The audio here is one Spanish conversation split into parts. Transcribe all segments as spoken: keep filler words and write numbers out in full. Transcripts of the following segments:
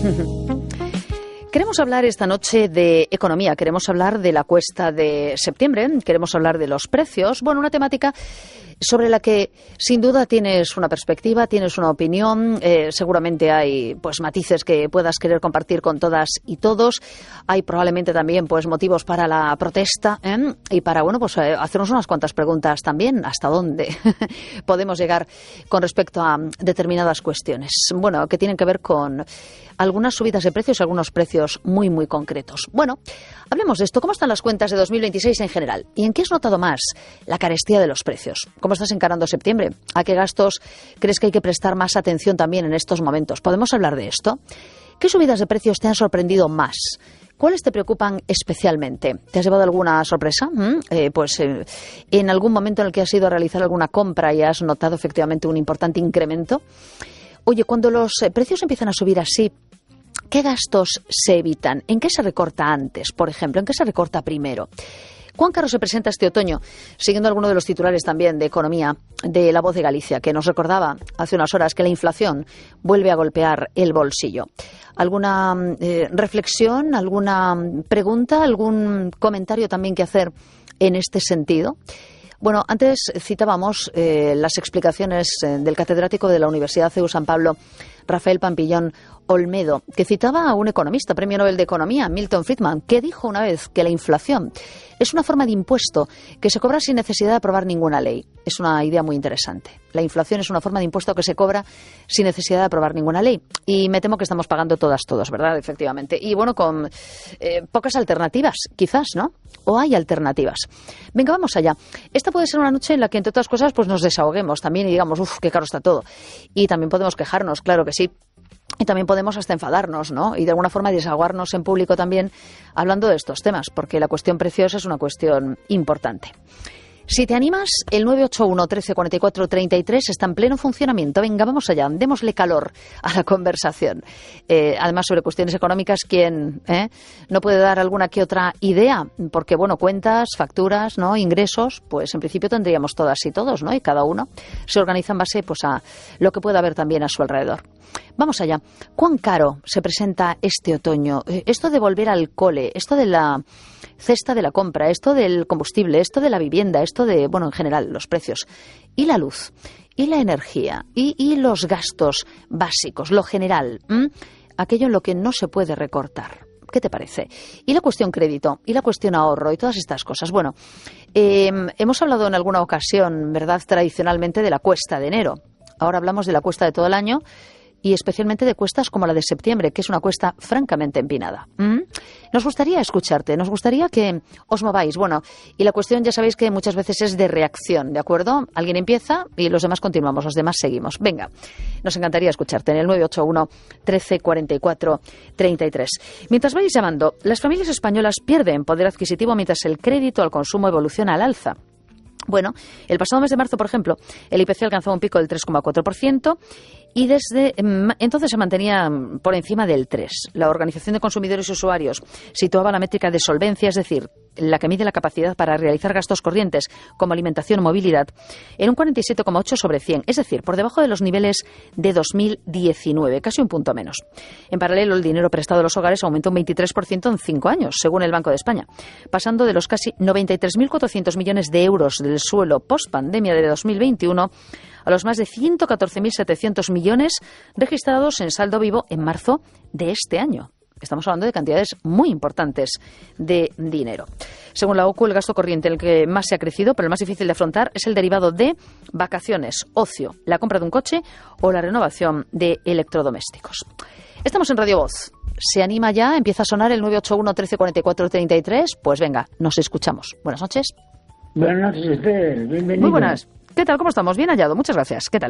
Queremos hablar esta noche de economía, queremos hablar de la cuesta de septiembre, queremos hablar de los precios. Bueno, una temática sobre la que sin duda tienes una perspectiva, tienes una opinión, eh, seguramente hay pues matices que puedas querer compartir con todas y todos. Hay probablemente también pues motivos para la protesta, ¿eh? Y para bueno pues eh, hacernos unas cuantas preguntas también, hasta dónde podemos llegar con respecto a determinadas cuestiones. Bueno, que tienen que ver con algunas subidas de precios, algunos precios muy, muy concretos. Bueno, hablemos de esto. ¿Cómo están las cuentas de dos mil veintiséis en general? ¿Y en qué has notado más la carestía de los precios? ¿Cómo estás encarando septiembre? ¿A qué gastos crees que hay que prestar más atención también en estos momentos? ¿Podemos hablar de esto? ¿Qué subidas de precios te han sorprendido más? ¿Cuáles te preocupan especialmente? ¿Te has llevado alguna sorpresa? ¿Mm? Eh, pues eh, en algún momento en el que has ido a realizar alguna compra y has notado efectivamente un importante incremento. Oye, cuando los eh, precios empiezan a subir así, ¿qué gastos se evitan? ¿En qué se recorta antes, por ejemplo? ¿En qué se recorta primero? ¿Cuán caro se presenta este otoño? Siguiendo alguno de los titulares también de Economía de La Voz de Galicia, que nos recordaba hace unas horas que la inflación vuelve a golpear el bolsillo. ¿Alguna eh, reflexión, alguna pregunta, algún comentario también que hacer en este sentido? Bueno, antes citábamos eh, las explicaciones eh, del catedrático de la Universidad C E U San Pablo, Rafael Pampillón Olmedo, que citaba a un economista, premio Nobel de Economía, Milton Friedman, que dijo una vez que la inflación es una forma de impuesto que se cobra sin necesidad de aprobar ninguna ley. Es una idea muy interesante. La inflación es una forma de impuesto que se cobra sin necesidad de aprobar ninguna ley. Y me temo que estamos pagando todas, todos, ¿verdad? Efectivamente. Y bueno, con eh, pocas alternativas, quizás, ¿no? ¿O hay alternativas? Venga, vamos allá. Esta puede ser una noche en la que, entre otras cosas, pues nos desahoguemos también y digamos, uff, qué caro está todo. Y también podemos quejarnos, claro que sí. Y también podemos hasta enfadarnos, ¿no? Y de alguna forma desahogarnos en público también hablando de estos temas, porque la cuestión preciosa es una cuestión importante. Si te animas, el nueve ocho uno, trece, cuarenta y cuatro, treinta y tres está en pleno funcionamiento. Venga, vamos allá, démosle calor a la conversación. Eh, además, sobre cuestiones económicas, ¿quién eh, no puede dar alguna que otra idea? Porque, bueno, cuentas, facturas, ¿no? Ingresos, pues en principio tendríamos todas y todos, ¿no? Y cada uno se organiza en base pues, a lo que pueda haber también a su alrededor. Vamos allá. ¿Cuán caro se presenta este otoño? Eh, esto de volver al cole, esto de la cesta de la compra, esto del combustible, esto de la vivienda, esto de, bueno, en general, los precios. Y la luz, y la energía, y, y los gastos básicos, lo general, ¿m? Aquello en lo que no se puede recortar. ¿Qué te parece? Y la cuestión crédito, y la cuestión ahorro, y todas estas cosas. Bueno, eh, hemos hablado en alguna ocasión, ¿verdad?, tradicionalmente de la cuesta de enero. Ahora hablamos de la cuesta de todo el año, y especialmente de cuestas como la de septiembre, que es una cuesta francamente empinada. ¿Mm? Nos gustaría escucharte, nos gustaría que os mováis. Bueno, y la cuestión ya sabéis que muchas veces es de reacción, ¿de acuerdo? Alguien empieza y los demás continuamos, los demás seguimos. Venga, nos encantaría escucharte en el nueve ocho uno, trece, cuarenta y cuatro, treinta y tres. Mientras vais llamando, las familias españolas pierden poder adquisitivo mientras el crédito al consumo evoluciona al alza. Bueno, el pasado mes de marzo, por ejemplo, el I P C alcanzó un pico del tres coma cuatro por ciento y desde entonces se mantenía por encima del tres. La Organización de Consumidores y Usuarios situaba la métrica de solvencia, es decir, la que mide la capacidad para realizar gastos corrientes como alimentación o movilidad, en un cuarenta y siete coma ocho sobre cien, es decir, por debajo de los niveles de dos mil diecinueve, casi un punto menos. En paralelo, el dinero prestado a los hogares aumentó un veintitrés por ciento en cinco años, según el Banco de España, pasando de los casi noventa y tres mil cuatrocientos millones de euros del suelo post-pandemia de dos mil veintiuno a los más de ciento catorce mil setecientos millones registrados en saldo vivo en marzo de este año. Estamos hablando de cantidades muy importantes de dinero. Según la O C U, el gasto corriente, el que más se ha crecido, pero el más difícil de afrontar, es el derivado de vacaciones, ocio, la compra de un coche o la renovación de electrodomésticos. Estamos en Radio Voz. ¿Se anima ya? ¿Empieza a sonar el nueve ocho uno, trece, cuarenta y cuatro, treinta y tres? Pues venga, nos escuchamos. Buenas noches. Buenas noches, Esther. Bienvenido. Muy buenas. ¿Qué tal? ¿Cómo estamos? Bien hallado. Muchas gracias. ¿Qué tal?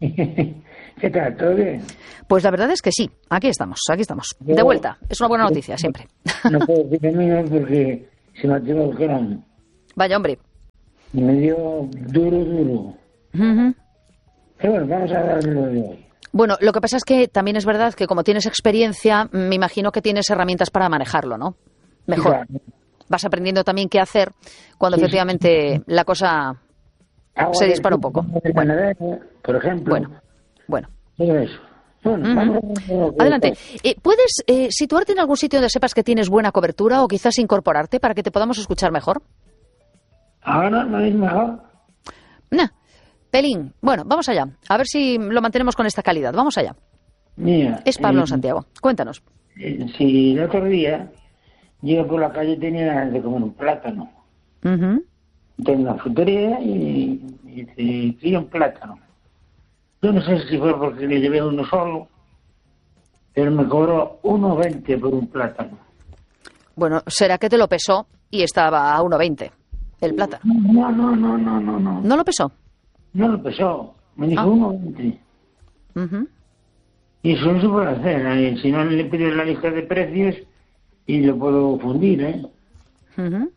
¿Qué tal? ¿Todo bien? Pues la verdad es que sí. Aquí estamos, aquí estamos. De vuelta. Es una buena noticia, siempre. No puedo decir menos porque se me activó el corazón. Vaya, hombre. Y me dio duro, duro. Uh-huh. Pero bueno, vamos a hablar de lo de hoy. Bueno, lo que pasa es que también es verdad que como tienes experiencia, me imagino que tienes herramientas para manejarlo, ¿no? Mejor. Sí, claro. Vas aprendiendo también qué hacer cuando sí, efectivamente sí. la cosa... Agua se dispara un poco. Bueno. Por ejemplo. Bueno, bueno. Todo eso. Bueno, Ujú. vamos a ver lo que Adelante. pasa. Eh, ¿Puedes eh, situarte en algún sitio donde sepas que tienes buena cobertura o quizás incorporarte para que te podamos escuchar mejor? Ahora no es mejor. Nah, pelín. Bueno, vamos allá. A ver si lo mantenemos con esta calidad. Vamos allá. Mira, Es Pablo eh, en Santiago. Cuéntanos. eh, si el otro día yo por la calle tenía ganas de comer un plátano. Ujú. Tengo una frutería y, y dice, "Quiero un plátano". Yo no sé si fue porque le llevé uno solo, pero me cobró uno veinte por un plátano. Bueno, será que te lo pesó y estaba a uno veinte el plátano. No, no, no, no, no, no. ¿No lo pesó? No lo pesó. Me dijo Ah. uno veinte. Ujú. Y eso no se puede hacer. eh, Si no, le pido la lista de precios y lo puedo fundir, ¿eh? Ujú.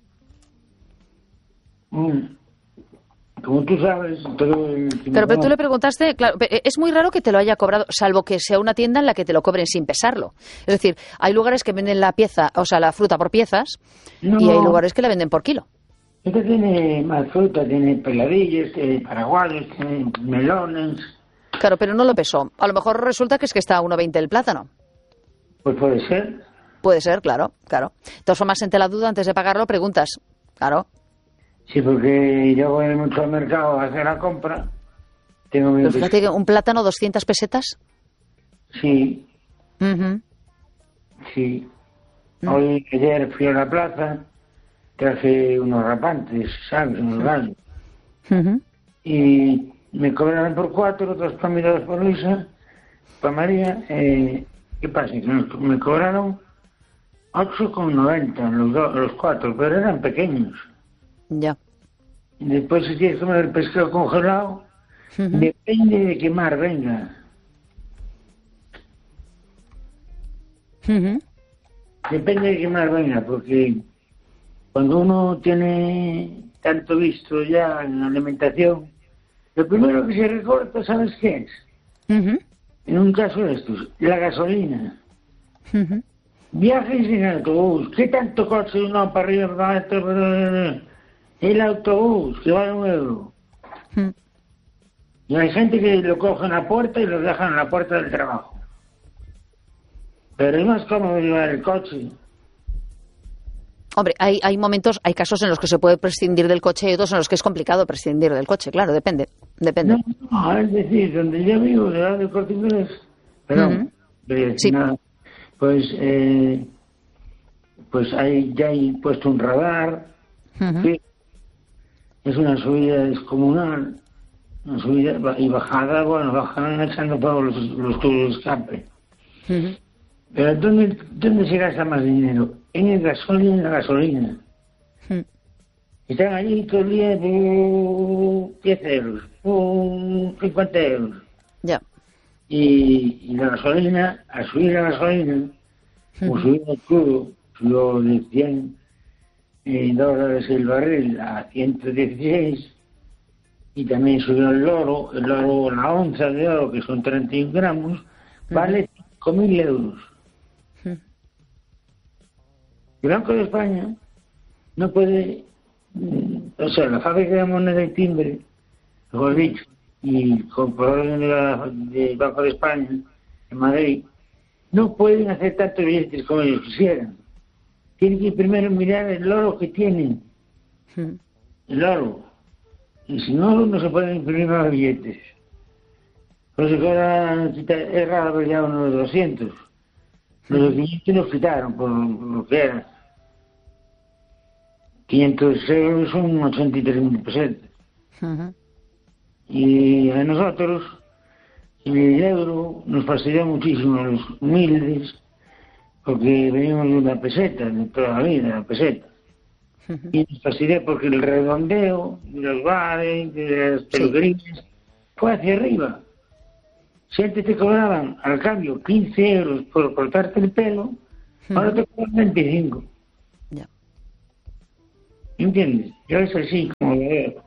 Mm. Como tú sabes, todo el... Pero, pero tú le preguntaste, claro, pe- es muy raro que te lo haya cobrado, salvo que sea una tienda en la que te lo cobren sin pesarlo. Es decir, hay lugares que venden la pieza, o sea, la fruta por piezas, No, y hay lugares que la venden por kilo. este tiene más fruta, tiene peladillos, tiene paraguayos, tiene melones. Claro, pero no lo pesó. A lo mejor resulta que es que está a uno veinte el plátano. Pues puede ser. Puede ser, claro, claro. De todas formas, ante la duda, antes de pagarlo, preguntas. Claro. Sí, porque yo voy mucho al mercado a hacer la compra. Tengo mi... Pero fíjate que un plátano, doscientas pesetas. Sí, Ujú. sí. Mm. Hoy, ayer fui a la plaza, traje unos rapantes, ¿sabes? Unos gallos. Ujú. Y me cobraron por cuatro, dos para mí, dos por Luisa, para María. Eh, ¿Qué pasa? Que me, me cobraron ocho con noventa los, do- los cuatro, pero eran pequeños. Ya. Y después, si quieres comer el pescado congelado, Ujú. depende de qué mar venga. Ujú. Depende de qué mar venga, porque cuando uno tiene tanto visto ya en la alimentación, lo primero que se recorta, ¿sabes qué es? Ujú. En un caso de estos, la gasolina. Ujú. Viajes en autobús. ¿Qué tanto coche uno para arriba, para abajo, para- el autobús, que vale un euro? Ujú. Y hay gente que lo coge en la puerta y lo dejan en la puerta del trabajo. Pero es más cómodo llevar el coche. Hombre, hay, hay momentos, hay casos en los que se puede prescindir del coche y otros en los que es complicado prescindir del coche. Claro, depende. Depende. No, no, es decir, donde yo vivo, de del Corte Inglés, perdón, Ujú. de- Sí. nada, pues, eh, pues hay, ya hay puesto un radar, Ujú. que es una subida descomunal, una subida ba- y bajada, bueno, bajan echando todos los, los tubos de escape. Ujú. Pero ¿dónde, ¿dónde se gasta más dinero? En el gasol y en la gasolina. Ujú. Están allí todo el día por diez euros, por cincuenta euros. Ya. Y, y la gasolina, al subir la gasolina, como Ujú. subió el crudo, subió de cien eh, dólares el barril a ciento dieciséis, y también subió el oro, el oro, la onza de oro, que son treinta y un gramos, vale cinco mil euros. Ujú. El Banco de España no puede, mm, o sea, la fábrica de moneda y timbre, mejor dicho, y compradores de la- del Banco de España en Madrid, no pueden hacer tantos billetes como ellos quisieran. Tienen que primero mirar el oro que tienen, Ujú. el oro. Y si no, no se pueden imprimir más billetes. Por eso que ahora quita- es raro ver ya uno de doscientos. Los de quinientos los quitaron por lo que era. quinientos euros son ochenta y tres mil pesetas. Ujú. Y a nosotros, el euro nos fastidia muchísimo a los humildes, porque venimos de una peseta, de toda la vida, la peseta. Ujú. Y nos fastidia porque el redondeo de los bares, de las peluquerías, fue hacia arriba. Si antes te cobraban al cambio quince euros por cortarte el pelo, ahora te cobran veinticinco. Ya. ¿Entiendes? Yo es así como lo veo.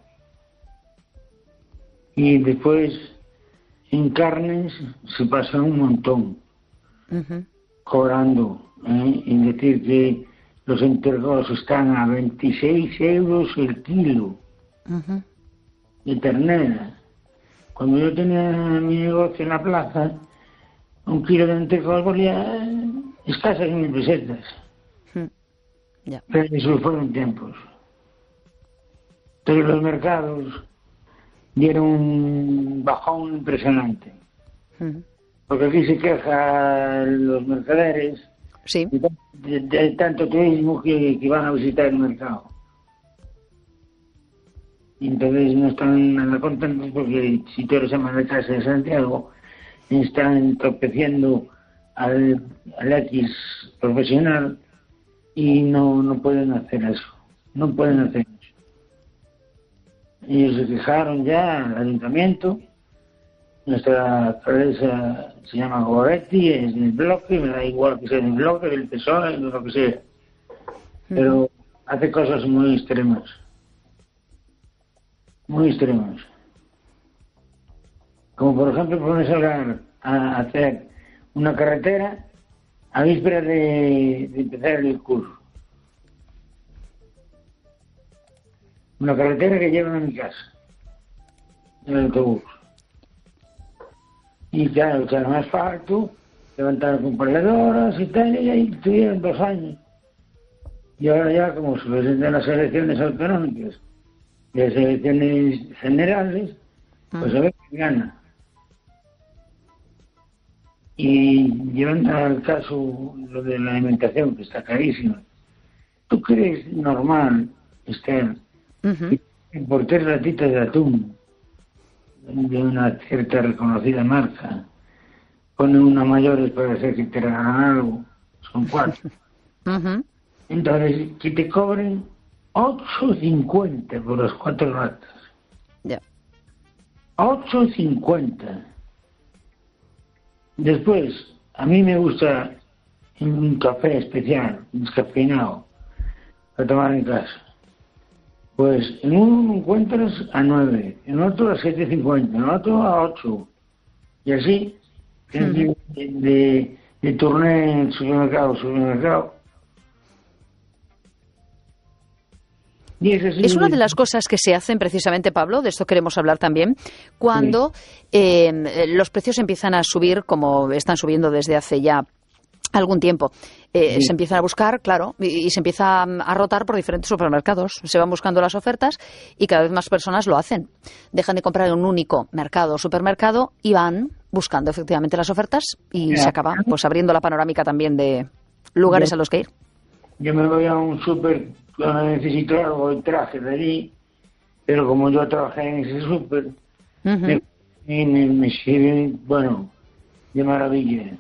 Y después, en carnes, se pasa un montón Ujú. cobrando. ¿eh? Es decir, que los entergos están a veintiséis euros el kilo Ujú. de ternera. Cuando yo tenía mi negocio en la plaza, un kilo de lentejas valía escasas mil pesetas. Mm. Yeah. Pero eso fueron tiempos. Entonces los mercados dieron un bajón impresionante. Mm. Porque aquí se quejan los mercaderes sí. de, de, de tanto turismo que, que van a visitar el mercado. Y entonces no están nada contentos porque si toda la semana de casa de Santiago están entorpeciendo al, al X profesional y no, no pueden hacer eso. No pueden hacer eso. Ellos se quejaron ya al ayuntamiento. Nuestra alcaldesa se llama Goretti, es del bloque, me da igual que sea del bloque, del P S O E, de lo que sea. Pero hace cosas muy extremas. Muy extremas. Como por ejemplo ponerse a hablar, a hacer una carretera a vísperas de, de empezar el curso. Una carretera que lleva a mi casa, en el autobús. Y claro, echaron asfalto, levantaron con paleadoras y tal, y ahí estuvieron dos años. Y ahora ya, como se presentan las elecciones autonómicas, las elecciones generales, pues a ver quién gana. Y llevando al caso lo de la alimentación, que está carísima, ¿tú crees normal, Esther, uh-huh. que por tres latitas de atún de una cierta reconocida marca ponen una mayores para hacer que te regalan algo? Son cuatro. Uh-huh. Entonces, que te cobren ocho cincuenta por las cuatro latas. Ya. Yeah. ocho cincuenta. Después, a mí me gusta un café especial, descafeinado, para tomar en casa. Pues en uno encuentras a nueve, en otro a siete cincuenta, en otro a ocho. Y así, mm. de, de, de turné en supermercado, supermercado. Es una de las cosas que se hacen precisamente, Pablo, de esto queremos hablar también, cuando sí. eh, los precios empiezan a subir, como están subiendo desde hace ya algún tiempo. Eh, sí. Se empiezan a buscar, claro, y, y se empieza a rotar por diferentes supermercados. Se van buscando las ofertas y cada vez más personas lo hacen. Dejan de comprar en un único mercado o supermercado y van buscando efectivamente las ofertas y ya. Se acaba pues abriendo la panorámica también de lugares yo, a los que ir. Yo me voy a un súper cuando necesito algo y traje de allí, pero como yo trabajé en ese súper, uh-huh. me, me, me sirven, bueno, de maravilla.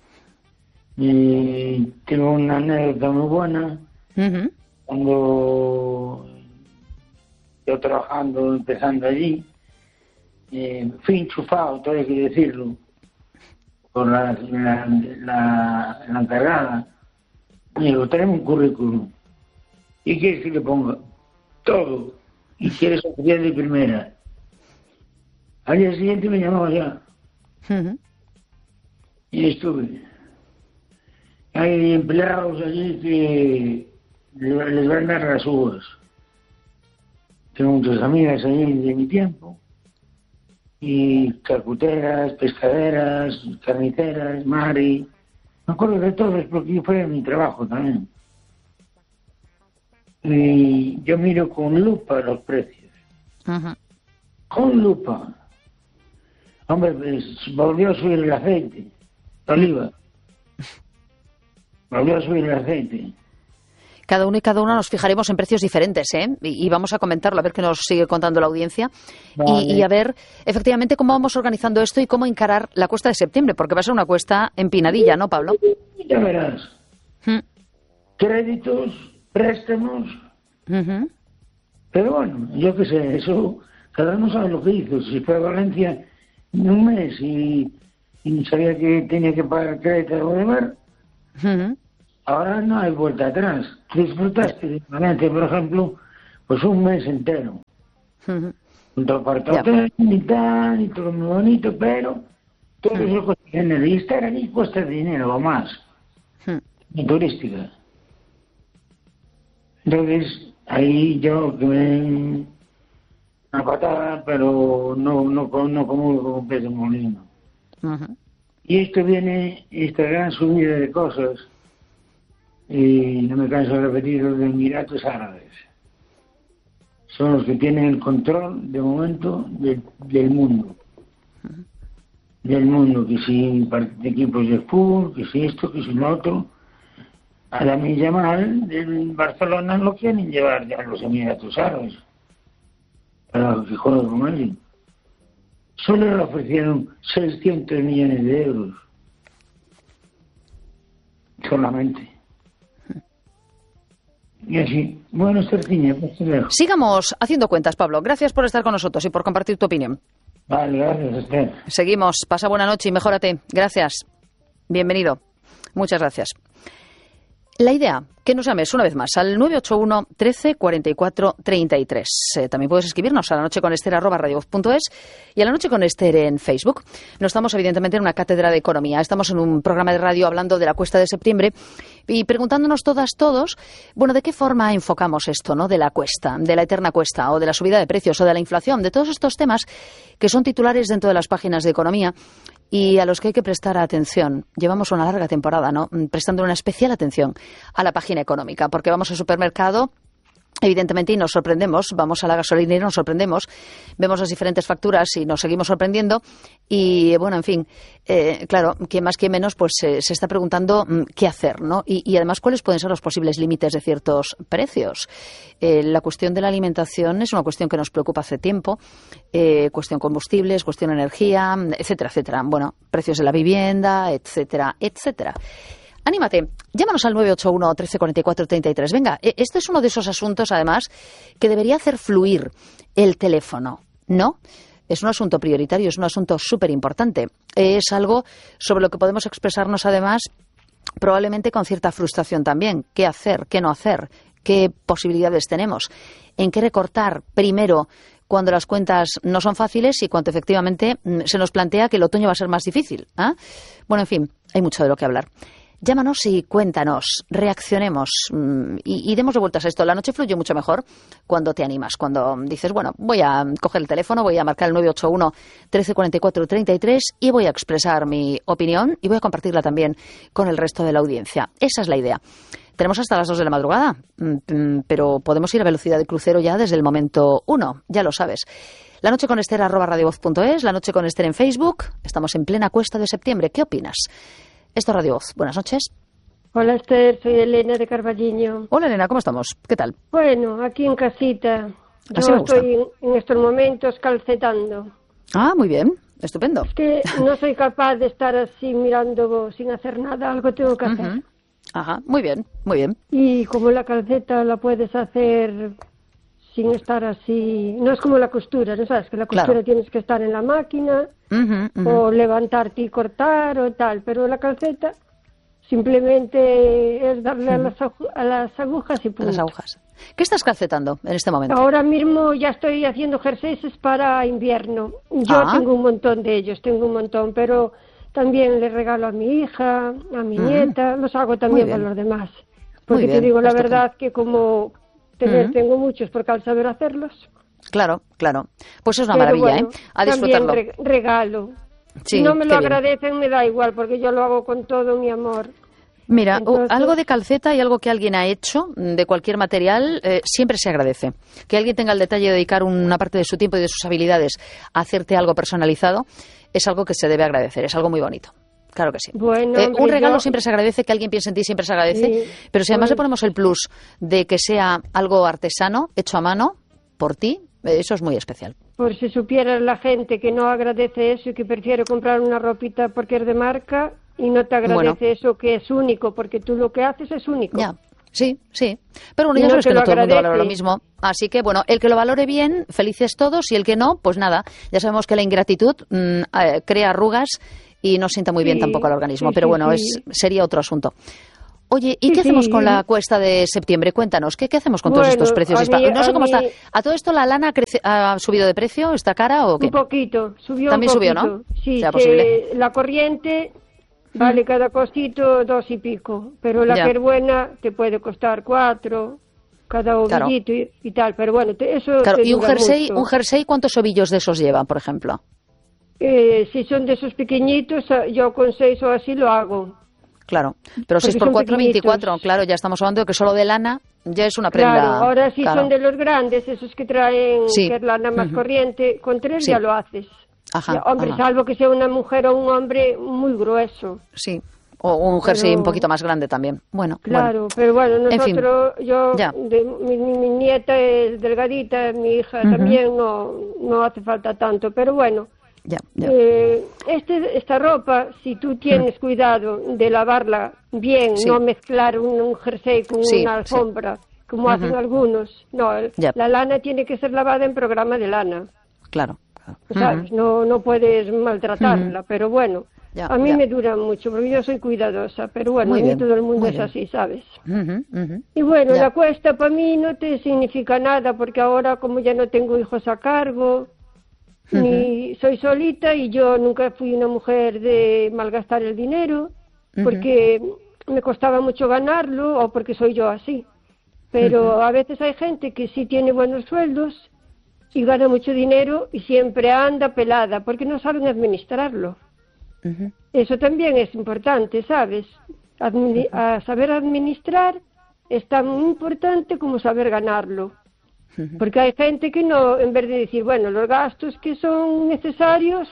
Y tengo una anécdota muy buena. Uh-huh. Cuando yo trabajando, empezando allí, eh, fui enchufado, todo hay que decirlo, por la, la, la, la encargada. Y digo, tenemos un currículum. ¿Y quieres que le ponga? Todo. ¿Y quieres oficial de primera? Al día siguiente me llamaba ya. Uh-huh. Y estuve. Hay empleados allí que les van a dar las uvas. Tengo muchas amigas allí de mi tiempo. Y carcuteras, pescaderas, carniceras, mari. Me acuerdo de todos porque fue mi trabajo también. Y yo miro con lupa los precios. Uh-huh. Con lupa. Hombre, pues, volvió a subir el aceite, la oliva. Volvió a subir el aceite. Cada uno y cada una nos fijaremos en precios diferentes, ¿eh? Y, y vamos a comentarlo, a ver qué nos sigue contando la audiencia. Vale. Y, y a ver, efectivamente, cómo vamos organizando esto y cómo encarar la cuesta de septiembre, porque va a ser una cuesta empinadilla, ¿no, Pablo? Ya verás. ¿Mm? Créditos, préstamos. Uh-huh. Pero bueno, yo qué sé, eso, cada uno sabe lo que hizo. Si fue a Valencia en un mes y, y sabía que tenía que pagar crédito o deber, uh-huh. Ahora no hay vuelta atrás. Disfrutaste de Valencia, por ejemplo, pues un mes entero. Uh-huh. Junto al apartado y tal, y todo muy bonito, pero todo uh-huh. eso cuesta dinero. Y estar allí cuesta dinero o más. Uh-huh. Y turística. Entonces, ahí yo que me una patada, pero no no no como un pez de molino. Uh-huh. Y esto viene, esta gran subida de cosas, y no me canso de repetir, los de Emiratos Árabes. Son los que tienen el control, de momento, de, del mundo. Del mundo, que si equipos de fútbol, que si esto, que si lo otro. A la Yamal del Barcelona lo quieren llevar ya a los Emiratos Árabes para que juegue con él. Solo le ofrecieron seiscientos millones de euros. Solamente. Y así. Bueno, Cerciña, pues te dejo. Sigamos haciendo cuentas, Pablo. Gracias por estar con nosotros y por compartir tu opinión. Vale, gracias a usted. Seguimos. Pasa buena noche y mejórate. Gracias. Bienvenido. Muchas gracias. La idea, que nos llames una vez más al nueve ocho uno, trece, cuarenta y cuatro, treinta y tres. Eh, también puedes escribirnos a la noche con Ester arroba radiovoz punto es y a la noche con Ester en Facebook. No estamos evidentemente en una cátedra de economía, estamos en un programa de radio hablando de la cuesta de septiembre y preguntándonos todas, todos, bueno, ¿de qué forma enfocamos esto, no? De la cuesta, de la eterna cuesta o de la subida de precios o de la inflación, de todos estos temas que son titulares dentro de las páginas de economía y a los que hay que prestar atención. Llevamos una larga temporada, ¿no? Prestando una especial atención a la página económica, porque vamos al supermercado, evidentemente, y nos sorprendemos, vamos a la gasolinera y nos sorprendemos, vemos las diferentes facturas y nos seguimos sorprendiendo y, bueno, en fin, eh, claro, quien más, quien menos, pues eh, se está preguntando mm, qué hacer, ¿no? Y, y además, cuáles pueden ser los posibles límites de ciertos precios. Eh, la cuestión de la alimentación es una cuestión que nos preocupa hace tiempo, eh, cuestión combustibles, cuestión energía, etcétera, etcétera. Bueno, precios de la vivienda, etcétera, etcétera. Anímate, llámanos al nueve ocho uno, trece, cuarenta y cuatro, treinta y tres. Venga, este es uno de esos asuntos, además, que debería hacer fluir el teléfono, ¿no? Es un asunto prioritario, es un asunto súper importante. Es algo sobre lo que podemos expresarnos, además, probablemente con cierta frustración también. ¿Qué hacer? ¿Qué no hacer? ¿Qué posibilidades tenemos? ¿En qué recortar primero cuando las cuentas no son fáciles y cuando efectivamente se nos plantea que el otoño va a ser más difícil? ¿eh? Bueno, en fin, hay mucho de lo que hablar. Llámanos y cuéntanos, reaccionemos mmm, y, y demos vueltas a esto. La noche fluye mucho mejor cuando te animas, cuando dices, bueno, voy a coger el teléfono, voy a marcar el nueve ocho uno, trece, cuarenta y cuatro, treinta y tres y voy a expresar mi opinión y voy a compartirla también con el resto de la audiencia. Esa es la idea. Tenemos hasta las dos de la madrugada, pero podemos ir a velocidad de crucero ya desde el momento uno, ya lo sabes. La noche con Ester arroba radiovoz punto es, la noche con Ester en Facebook. Estamos en plena cuesta de septiembre. ¿Qué opinas? Esto es Radio Voz. Buenas noches. Hola Ester, soy Elena de Carballiño. Hola Elena, ¿cómo estamos? ¿Qué tal? Bueno, aquí en casita. Así Yo me gusta. estoy en, en estos momentos calcetando. Ah, muy bien. Estupendo. Es que no soy capaz de estar así mirando sin hacer nada. Algo tengo que hacer. Uh-huh. Ajá, muy bien, muy bien. Y como la calceta la puedes hacer sin estar así... No es como la costura, ¿no sabes? Que la costura Claro. tienes que estar en la máquina Uh-huh, uh-huh. o levantarte y cortar o tal. Pero la calceta simplemente es darle a las, aju- a las agujas y A punto. las agujas. ¿Qué estás calcetando en este momento? Ahora mismo ya estoy haciendo jerseys para invierno. Yo Ah. tengo un montón de ellos, tengo un montón, pero también le regalo a mi hija, a mi Mm. nieta, los hago también Muy bien. para los demás. Porque bien, te digo la estupendo. verdad que como tener, Mm. tengo muchos porque al saber hacerlos. Claro, claro. Pues es una Pero maravilla, bueno, ¿eh? A también disfrutarlo. re- regalo. Sí, si no me lo qué bien. agradecen me da igual porque yo lo hago con todo mi amor. Mira, Entonces- o- algo de calceta y algo que alguien ha hecho mm, de cualquier material eh, siempre se agradece. Que alguien tenga el detalle de dedicar una parte de su tiempo y de sus habilidades a hacerte algo personalizado es algo que se debe agradecer, es algo muy bonito. Claro que sí. Bueno, Eh, hombre, un regalo yo- siempre se agradece, que alguien piense en ti siempre se agradece, Sí, pero si además pues- le ponemos el plus de que sea algo artesano, hecho a mano, por ti, eh, eso es muy especial. Por si supiera la gente que no agradece eso y que prefiere comprar una ropita porque es de marca y no te agradece Bueno. eso que es único, porque tú lo que haces es único. Ya, sí, sí. Pero bueno, Y ya no sabes te que lo no todo el mundo agradece. valora lo mismo. Así que, bueno, el que lo valore bien, felices todos, y el que no, pues nada. Ya sabemos que la ingratitud mm, eh, crea arrugas y no sienta muy bien Sí, tampoco al organismo. sí, Pero sí, bueno, sí. es sería otro asunto. Oye, ¿y Sí, qué hacemos sí. con la cuesta de septiembre? Cuéntanos, ¿qué, qué hacemos con todos Bueno, estos precios? a dispa- mí- no sé a cómo mí- está. ¿A todo esto la lana ha, crece- ha subido de precio? ¿Está cara o qué? Un poquito, subió También un subió, poquito. ¿no? Sí, ¿Será que posible? la corriente vale cada cosito dos y pico, pero la Ya. que es buena te puede costar cuatro cada Claro. ovillito y, y tal, pero bueno, te- eso Claro, te ¿y un dura jersey, mucho. un jersey cuántos ovillos de esos lleva, por ejemplo? Eh, si son de esos pequeñitos, yo con seis o así lo hago. Claro, pero si es por cuatro veinticuatro, claro, ya estamos hablando de que solo de lana ya es una prenda. Claro, ahora si claro. son de los grandes, esos que traen, sí. que es lana más uh-huh. corriente, con tres sí. ya lo haces. Ajá, ya, hombre, ajá. salvo que sea una mujer o un hombre muy grueso. Sí, o un jersey pero... un poquito más grande también. Bueno, claro, bueno. pero bueno, nosotros, en fin. yo, de, mi, mi nieta es delgadita, mi hija uh-huh. también, no, no hace falta tanto, pero bueno. Ya, ya. Eh, este, esta ropa, si tú tienes mm. cuidado de lavarla bien, sí. no mezclar un, un jersey con sí, una alfombra, sí. como uh-huh. hacen algunos, no, ya. la lana tiene que ser lavada en programa de lana. Claro. claro. ¿Sabes? Uh-huh. No, no puedes maltratarla, uh-huh. pero bueno, ya, a mí ya. me dura mucho, porque yo soy cuidadosa, pero bueno, muy a mí bien, todo el mundo es bien. así, ¿sabes? Uh-huh, uh-huh. Y bueno, ya. la cuesta para mí no te significa nada, porque ahora como ya no tengo hijos a cargo... Uh-huh. Ni soy solita y yo nunca fui una mujer de malgastar el dinero porque uh-huh. me costaba mucho ganarlo o porque soy yo así. Pero uh-huh. a veces hay gente que sí tiene buenos sueldos y gana mucho dinero y siempre anda pelada porque no saben administrarlo. Uh-huh. Eso también es importante, ¿sabes? Admi- uh-huh. a saber administrar es tan importante como saber ganarlo. Porque hay gente que no, en vez de decir, bueno, los gastos que son necesarios,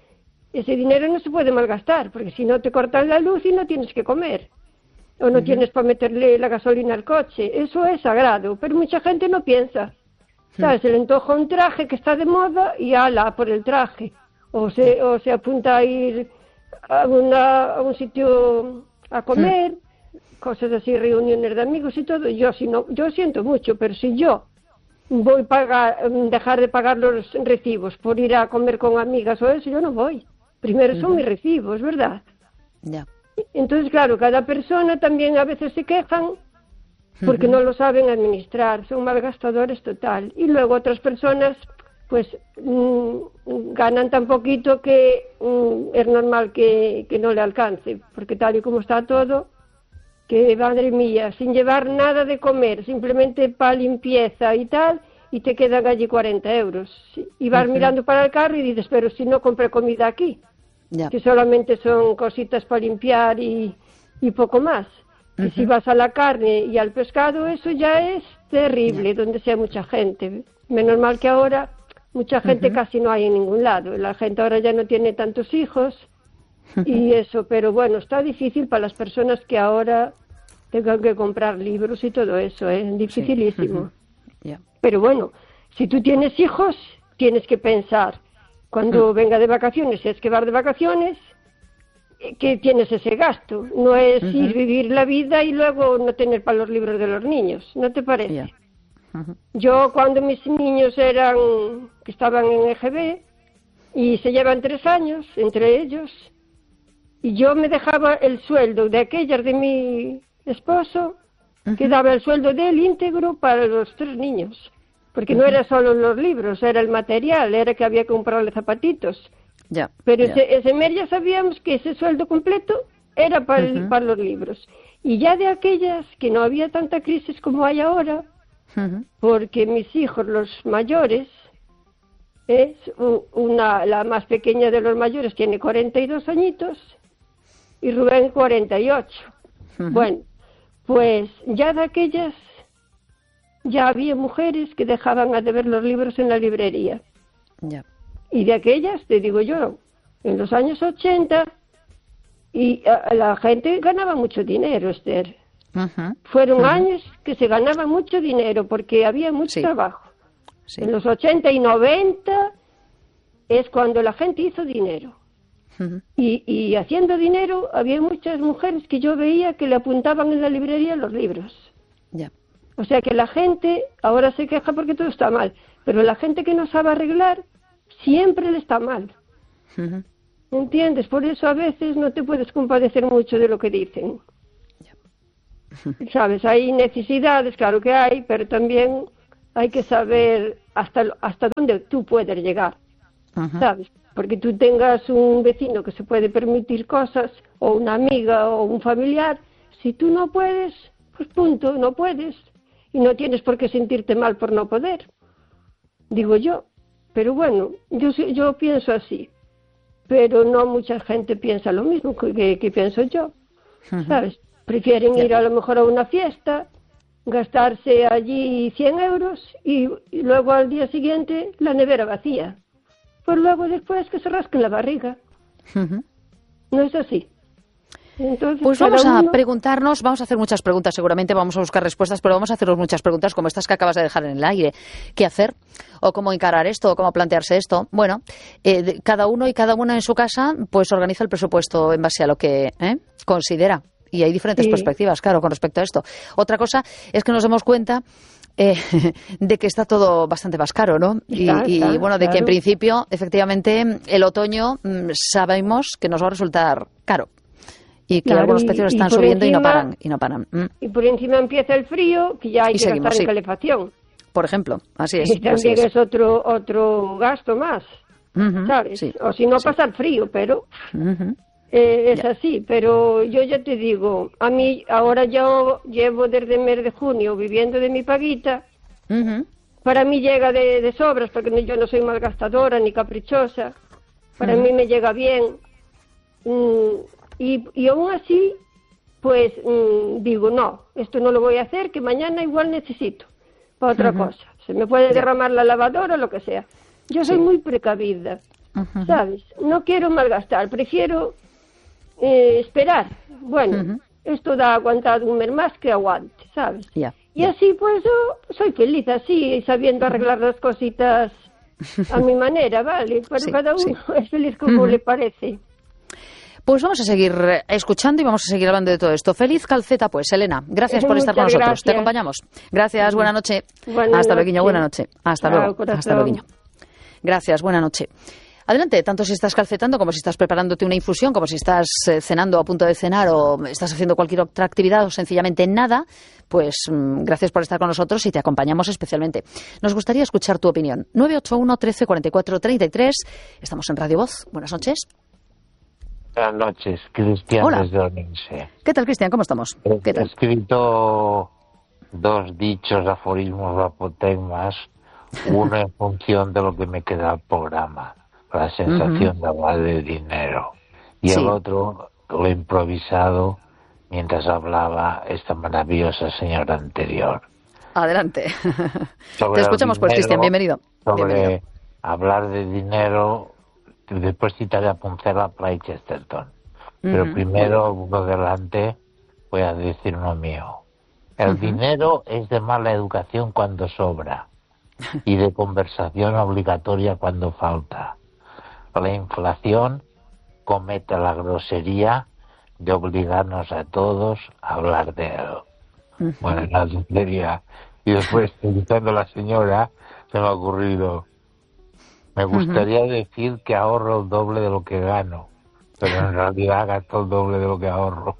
ese dinero no se puede malgastar, porque si no te cortan la luz y no tienes que comer, o no uh-huh. tienes para meterle la gasolina al coche, eso es sagrado, pero mucha gente no piensa, ¿sabes? Se le antoja un traje que está de moda y ala por el traje, o se, o se apunta a ir a, una, a un sitio a comer, uh-huh. cosas así, reuniones de amigos y todo. Yo, si no, yo siento mucho, pero si yo voy a pagar, dejar de pagar los recibos por ir a comer con amigas o eso, yo no voy. Primero son uh-huh. mis recibos, ¿verdad? Ya. Entonces, claro, cada persona también a veces se quejan porque uh-huh. no lo saben administrar, son malgastadores total. Y luego otras personas, pues, mmm, ganan tan poquito que mmm, es normal que, que no le alcance, porque tal y como está todo... que madre mía, sin llevar nada de comer, simplemente para limpieza y tal, y te quedan allí cuarenta euros. Y vas uh-huh. mirando para el carro y dices, pero si no compré comida aquí, yeah. que solamente son cositas para limpiar y, y poco más. Uh-huh. Y si vas a la carne y al pescado, eso ya es terrible, yeah. donde sea mucha gente. Menos mal que ahora mucha gente uh-huh. casi no hay en ningún lado. La gente ahora ya no tiene tantos hijos. Y eso, pero bueno, está difícil para las personas que ahora tengan que comprar libros y todo eso, es ¿eh? dificilísimo. Sí. Yeah. Pero bueno, si tú tienes hijos, tienes que pensar, cuando mm. venga de vacaciones, si es que vas de vacaciones, que tienes ese gasto. No es uh-huh. ir vivir la vida y luego no tener para los libros de los niños, ¿no te parece? Yeah. Uh-huh. Yo cuando mis niños eran, que estaban en E G B, y se llevan tres años entre ellos, y yo me dejaba el sueldo de aquellas de mi esposo, uh-huh. que daba el sueldo de él íntegro para los tres niños. Porque uh-huh. no era solo los libros, era el material, era que había que comprarle zapatitos. Yeah, Pero yeah. ese, ese mes ya sabíamos que ese sueldo completo era para, uh-huh. el, para los libros. Y ya de aquellas que no había tanta crisis como hay ahora, uh-huh. porque mis hijos, los mayores, es una, la más pequeña de los mayores tiene cuarenta y dos añitos, y Rubén cuarenta y ocho. Uh-huh. Bueno, pues ya de aquellas ya había mujeres que dejaban a deber los libros en la librería. Yeah. Y de aquellas, te digo yo, en los años ochenta, y a, a la gente ganaba mucho dinero, Esther. Uh-huh. Fueron uh-huh. años que se ganaba mucho dinero porque había mucho sí. trabajo. Sí. En los ochenta y noventa es cuando la gente hizo dinero. Uh-huh. Y, y haciendo dinero había muchas mujeres que yo veía que le apuntaban en la librería los libros. Yeah. O sea que la gente ahora se queja porque todo está mal, pero la gente que no sabe arreglar siempre le está mal. Uh-huh. ¿Entiendes? Por eso a veces no te puedes compadecer mucho de lo que dicen. Yeah. Uh-huh. ¿Sabes? Hay necesidades, claro que hay, pero también hay que saber hasta, hasta dónde tú puedes llegar. Uh-huh. ¿Sabes? Porque tú tengas un vecino que se puede permitir cosas, o una amiga, o un familiar, si tú no puedes, pues punto, no puedes. Y no tienes por qué sentirte mal por no poder. Digo yo. Pero bueno, yo, yo pienso así. pero no mucha gente piensa lo mismo que, que, que pienso yo, uh-huh. ¿sabes? Prefieren ir a lo mejor a una fiesta, gastarse allí cien euros y, y luego al día siguiente la nevera vacía. Pues luego después que se rasquen la barriga. Uh-huh. No es así. Entonces, pues vamos a uno... preguntarnos, vamos a hacer muchas preguntas, seguramente vamos a buscar respuestas, pero vamos a hacernos muchas preguntas como estas que acabas de dejar en el aire. ¿Qué hacer? ¿O cómo encarar esto? ¿O cómo plantearse esto? Bueno, eh, de, cada uno y cada una en su casa pues organiza el presupuesto en base a lo que ¿eh? considera. Y hay diferentes sí. perspectivas, claro, con respecto a esto. Otra cosa es que nos demos cuenta eh, de que está todo bastante más caro, ¿no? Y, está, y está, bueno, de claro. que en principio, efectivamente, el otoño mmm, sabemos que nos va a resultar caro. Y que claro, algunos precios están subiendo encima, y no paran. Y no paran. Mm. Y por encima empieza el frío, que ya hay y que seguimos, gastar en sí. calefacción. Por ejemplo, así es. Y también es. es otro otro gasto más, uh-huh, ¿sabes? Sí, o si no, sí. pasar frío, pero uh-huh. eh, es yeah. así. Pero yo ya te digo, a mí ahora yo llevo desde el mes de junio viviendo de mi paguita. Uh-huh. Para mí llega de, de sobras, porque yo no soy malgastadora ni caprichosa. Para uh-huh. mí me llega bien. Mm, Y, y aún así, pues mmm, digo, no, esto no lo voy a hacer, que mañana igual necesito para otra uh-huh. cosa. Se me puede derramar la lavadora o lo que sea. Yo soy sí. muy precavida, uh-huh. ¿sabes? No quiero malgastar, prefiero eh, esperar. Bueno, uh-huh. esto da aguantado un mes más que aguante, ¿sabes? Yeah. Y yeah. así pues yo soy feliz, así, sabiendo arreglar las cositas a mi manera, ¿vale? Pero sí, cada uno sí. es feliz como uh-huh. le parece. Pues vamos a seguir escuchando y vamos a seguir hablando de todo esto. Feliz calceta, pues, Elena. Gracias por estar con nosotros. Gracias. Te acompañamos. Gracias, buena noche. Buena Hasta noche. luego, buena noche. Hasta Chao, luego. corazón. Hasta luego. Gracias, buena noche. Adelante, tanto si estás calcetando como si estás preparándote una infusión, como si estás eh, cenando a punto de cenar o estás haciendo cualquier otra actividad o sencillamente nada, pues mmm, gracias por estar con nosotros y te acompañamos especialmente. Nos gustaría escuchar tu opinión. nueve ocho uno, trece, cuarenta y cuatro, treinta y tres. Estamos en Radio Voz. Buenas noches. Buenas noches, Cristian Hola. desde Orense. ¿Qué tal, Cristian? ¿Cómo estamos? ¿Qué tal? He escrito dos dichos, aforismos, apotegmas, uno en función de lo que me queda al programa, la sensación uh-huh. de hablar de dinero, y sí. el otro lo he improvisado mientras hablaba esta maravillosa señora anterior. Adelante. Te escuchamos, dinero, pues, Cristian, bienvenido. Sobre bienvenido. hablar de dinero... Después citaré a Poncela, Pla y Chesterton. Pero uh-huh. primero, por delante, voy a decir uno mío. El uh-huh. dinero es de mala educación cuando sobra y de conversación obligatoria cuando falta. La inflación comete la grosería de obligarnos a todos a hablar de él. Uh-huh. Bueno, la tontería. Y después, escuchando a la señora, se me ha ocurrido... Me gustaría uh-huh. decir que ahorro el doble de lo que gano, pero en realidad gasto el doble de lo que ahorro.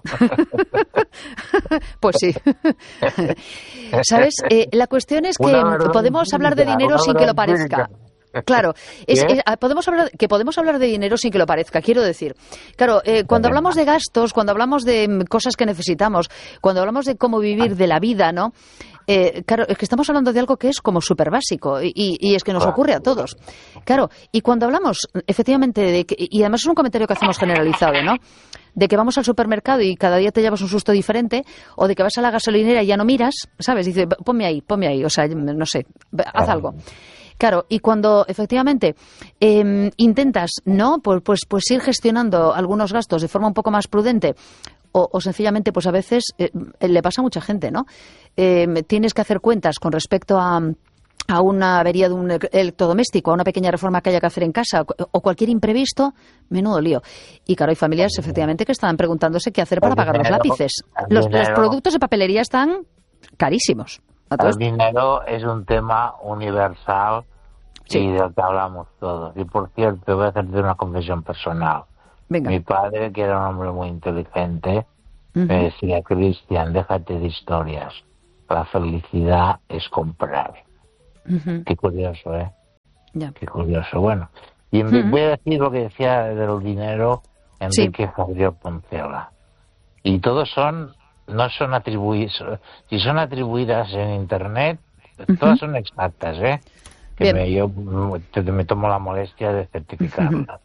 Pues sí. ¿Sabes? Eh, la cuestión es que podemos hablar de dinero sin que lo parezca. Claro, es, es, podemos hablar que podemos hablar de dinero sin que lo parezca, quiero decir. Claro, eh, cuando hablamos de gastos, cuando hablamos de cosas que necesitamos, cuando hablamos de cómo vivir de la vida, ¿no? Eh, claro, es que estamos hablando de algo que es como súper básico y, y es que nos ocurre a todos. Claro, y cuando hablamos efectivamente de que, y además es un comentario que hacemos generalizado, ¿no? De que vamos al supermercado y cada día te llevas un susto diferente, o de que vas a la gasolinera y ya no miras, ¿sabes? Dice, ponme ahí, ponme ahí, o sea, no sé, haz algo. Claro, y cuando efectivamente eh, intentas, ¿no? Pues, pues, pues ir gestionando algunos gastos de forma un poco más prudente, o, o sencillamente, pues a veces eh, le pasa a mucha gente, ¿no? Eh, tienes que hacer cuentas con respecto a, a una avería de un electrodoméstico, a una pequeña reforma que haya que hacer en casa, o cualquier imprevisto, menudo lío. Y claro, hay familias, efectivamente, que están preguntándose qué hacer para pagar los lápices. Los, los productos de papelería están carísimos. El dinero es un tema universal sí. y del que hablamos todos. Y por cierto, voy a hacerte una confesión personal. Venga. Mi padre, que era un hombre muy inteligente, uh-huh. me decía, Cristian, déjate de historias. La felicidad es comprar. Uh-huh. Qué curioso, ¿eh? Ya. Qué curioso. Bueno, y uh-huh. voy a decir lo que decía del dinero Enrique sí. Javier Poncela. Y todos son... no son atribuidas, si son atribuidas en internet, uh-huh. todas son exactas, ¿eh? Que me, yo te, me tomo la molestia de certificarlas. Uh-huh.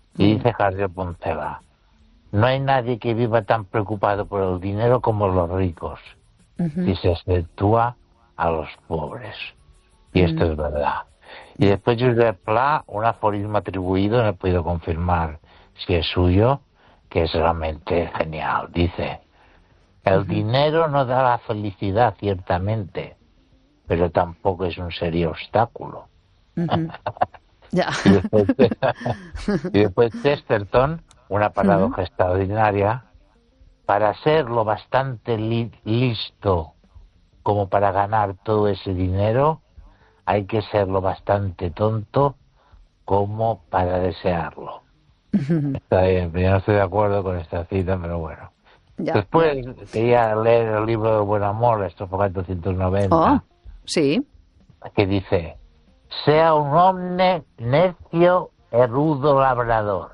Y dice Jardiel Poncela, no hay nadie que viva tan preocupado por el dinero como los ricos, uh-huh. si se exceptúa a los pobres. Y uh-huh. esto es verdad. Y después Josep Pla, un aforismo atribuido, no he podido confirmar si es suyo, que es realmente genial. Dice, el uh-huh. dinero no da la felicidad, ciertamente, pero tampoco es un serio obstáculo. Uh-huh. Ya. y, después, y después Chesterton, una paradoja uh-huh. extraordinaria, para ser lo bastante li- listo como para ganar todo ese dinero, hay que ser lo bastante tonto como para desearlo. Uh-huh. Está bien, yo no estoy de acuerdo con esta cita, pero bueno. Ya, Después ya. quería leer el libro de Buen Amor, Estrofa cuatrocientos noventa, oh, sí. que dice, sea un hombre necio e rudo labrador.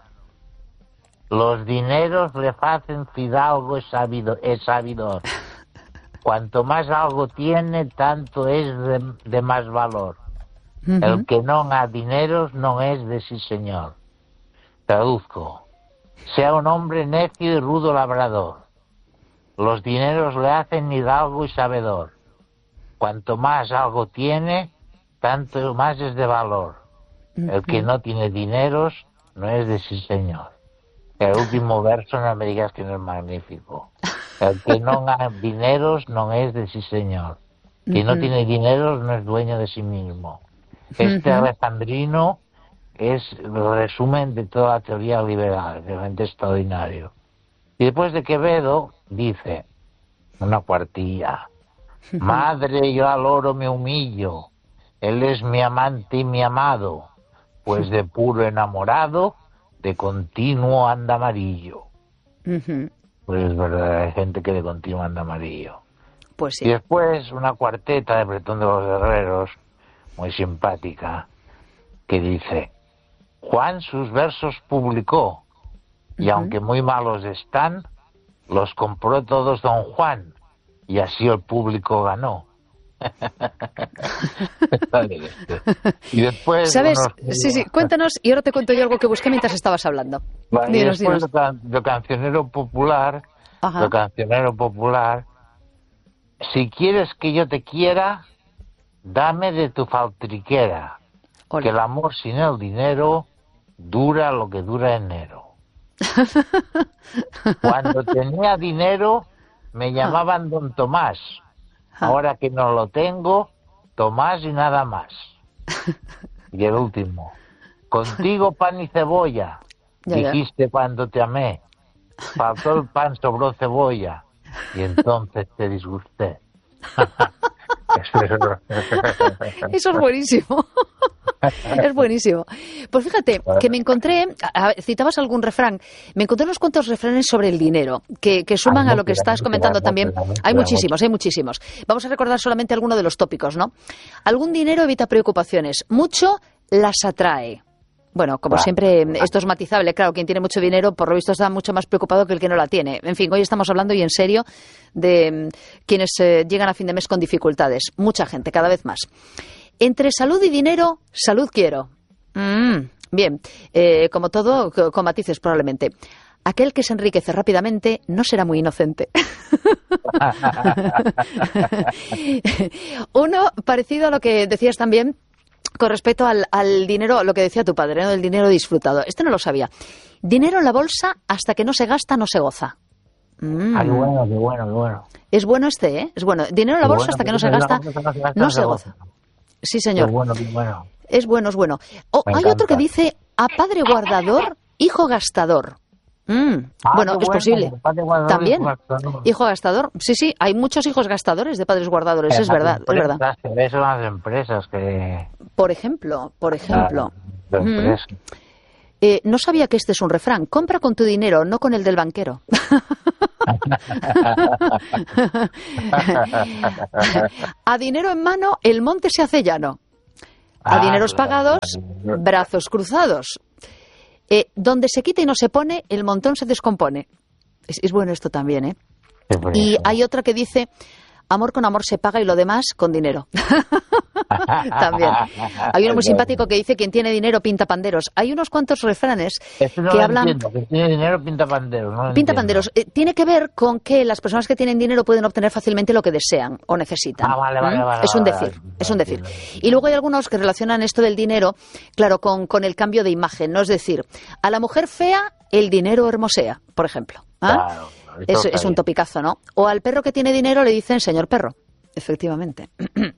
Los dineros le hacen fidalgo es sabido, es sabidor. Cuanto más algo tiene, tanto es de, de más valor. Uh-huh. El que no ha dineros no es de sí señor. Traduzco. Sea un hombre necio y rudo labrador. Los dineros le hacen hidalgo y sabedor. Cuanto más algo tiene, tanto más es de valor. Uh-huh. El que no tiene dineros no es de sí señor. El último verso no me digas que no es magnífico. El que no gana dineros no es de sí señor. Quien uh-huh. no tiene dineros no es dueño de sí mismo. Este uh-huh. alejandrino es el resumen de toda la teoría liberal, realmente extraordinario. Y después de Quevedo dice, una cuartilla, uh-huh. madre, yo al oro me humillo, él es mi amante y mi amado, pues de puro enamorado, de continuo anda amarillo. Uh-huh. Pues es verdad, hay gente que de continuo anda amarillo. Pues sí. Y después una cuarteta de Bretón de los Guerreros, muy simpática, que dice, Juan sus versos publicó, y uh-huh. aunque muy malos están, los compró todos don Juan, y así el público ganó. Y después ¿sabes? Unos... Sí, sí, cuéntanos y ahora te cuento yo algo que busqué mientras estabas hablando. Vale, dinos, y después dinos. Lo, can... lo cancionero popular, Ajá. lo cancionero popular, si quieres que yo te quiera, dame de tu faltriquera, Hola. Que el amor sin el dinero dura lo que dura enero. Cuando tenía dinero me llamaban don Tomás. Ahora que no lo tengo, Tomás y nada más. Y el último. Contigo pan y cebolla. Ya, dijiste ya. Cuando te amé. Faltó el pan, sobró cebolla. Y entonces te disgusté. Eso es buenísimo. Es buenísimo. Pues fíjate, que me encontré, citabas algún refrán, me encontré unos cuantos refranes sobre el dinero, que, que suman a lo que estás comentando también. Hay muchísimos, hay muchísimos. Vamos a recordar solamente algunos de los tópicos, ¿no? Algún dinero evita preocupaciones, mucho las atrae. Bueno, como siempre, esto es matizable. Claro, quien tiene mucho dinero, por lo visto, está mucho más preocupado que el que no la tiene. En fin, hoy estamos hablando, y en serio, de quienes eh, llegan a fin de mes con dificultades. Mucha gente, cada vez más. Entre salud y dinero, salud quiero. Mm, bien, eh, como todo, con matices probablemente. Aquel que se enriquece rápidamente no será muy inocente. Uno parecido a lo que decías también con respecto al, al dinero, lo que decía tu padre, ¿no? El dinero disfrutado. Este no lo sabía. Dinero en la bolsa hasta que no se gasta, no se goza. Mm. Ay, bueno, qué bueno, qué bueno. Es bueno este, ¿eh? Es bueno. Dinero en la bolsa hasta que no se gasta, no se goza. Sí, señor. Qué bueno, qué bueno. Es bueno, es bueno. Oh, hay otro que dice, a padre guardador, hijo gastador. Mm, ah, bueno, es bueno, posible. Guardador, también. Hijo gastador. hijo gastador. Sí, sí, hay muchos hijos gastadores de padres guardadores, es verdad, es verdad. Eso son las empresas que... Por ejemplo, por ejemplo. Ah, mm, eh, no sabía que este es un refrán. Compra con tu dinero, no con el del banquero. A dinero en mano, el monte se hace llano. A ah, dineros pagados, brazos cruzados. Eh, donde se quita y no se pone, el montón se descompone. Es, es bueno esto también, ¿eh? Y hay otra que dice, amor con amor se paga y lo demás con dinero. También. Hay uno muy simpático que dice: quien tiene dinero pinta panderos. Hay unos cuantos refranes no que lo hablan... Entiendo, que tiene dinero pinta panderos. No pinta entiendo. panderos. Eh, tiene que ver con que las personas que tienen dinero pueden obtener fácilmente lo que desean o necesitan. Ah, vale, vale, ¿Mm? vale, Es un vale, decir, vale, es un decir. entiendo, entiendo. Y luego hay algunos que relacionan esto del dinero, claro, con, con el cambio de imagen, ¿no? Es decir, a la mujer fea el dinero hermosea, por ejemplo. ¿Ah? Claro, claro, esto Es, está es un bien. topicazo, ¿no? O al perro que tiene dinero le dicen señor perro. Efectivamente.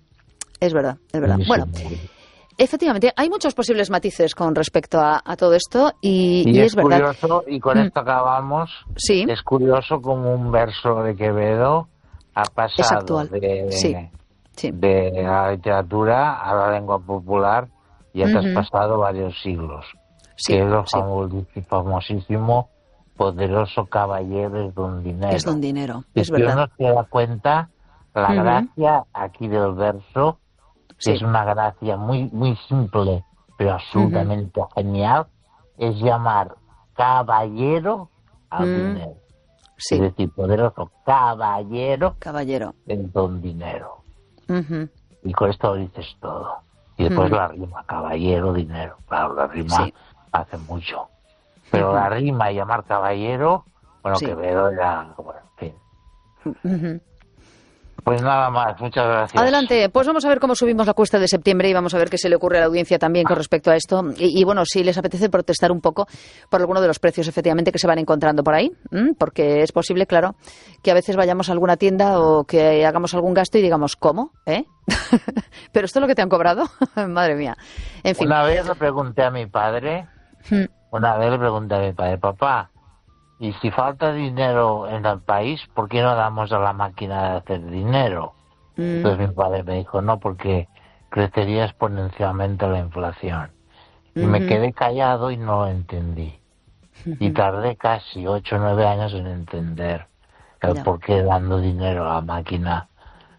Es verdad, es verdad. Sí, sí, Bueno, sí. efectivamente, hay muchos posibles matices con respecto a, a todo esto y, Y, y es, es verdad. curioso, y con Mm. esto acabamos, Sí. es curioso como un verso de Quevedo ha Es pasado actual. de, Sí, sí. de la literatura a la lengua popular y ha Ujú. traspasado varios siglos. Sí, que es lo sí. famosí- famosísimo poderoso caballero es don dinero. Es don dinero, Y es si uno verdad. se da cuenta, la Ujú. gracia aquí del verso, que Sí. es una gracia muy, muy simple, pero absolutamente genial, es llamar caballero al Mm. dinero. Sí, Es decir, poderoso caballero caballero. es don dinero. Ujú. Y con esto lo dices todo. Y después Ujú. la rima, caballero, dinero. Claro, la rima Sí. hace mucho. Pero Ujú. la rima y llamar caballero, bueno, Sí. que veo ya, bueno, en fin. Ujú. Pues nada más, muchas gracias. Adelante, pues vamos a ver cómo subimos la cuesta de septiembre y vamos a ver qué se le ocurre a la audiencia también con respecto a esto. Y, y bueno, si les apetece protestar un poco por alguno de los precios efectivamente que se van encontrando por ahí, ¿m? Porque es posible, claro, que a veces vayamos a alguna tienda o que hagamos algún gasto y digamos, ¿cómo? ¿Eh? ¿Pero esto es lo que te han cobrado? Madre mía. En fin. Una vez le pregunté a mi padre, Mm. una vez le pregunté a mi padre, papá, y si falta dinero en el país, ¿por qué no damos a la máquina de hacer dinero? Mm. Entonces mi padre me dijo, no, porque crecería exponencialmente la inflación. Y me Ujú. quedé callado y no lo entendí. Y tardé casi ocho o nueve años en entender el Ya. por qué dando dinero a la máquina